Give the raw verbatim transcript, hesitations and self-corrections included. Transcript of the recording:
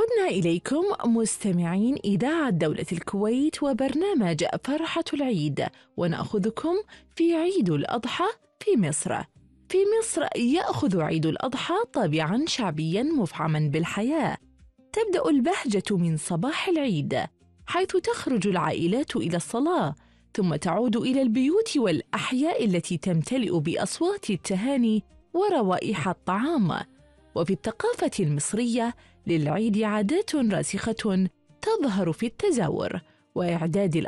عدنا إليكم مستمعين إذاعة دولة الكويت وبرنامج فرحة العيد، ونأخذكم في عيد الأضحى في مصر. في مصر يأخذ عيد الأضحى طابعاً شعبياً مفعماً بالحياة. تبدأ البهجة من صباح العيد، حيث تخرج العائلات إلى الصلاة، ثم تعود إلى البيوت والأحياء التي تمتلئ بأصوات التهاني وروائح الطعام. وفي الثقافة المصرية للعيد عادات راسخة تظهر في التزاور وإعداد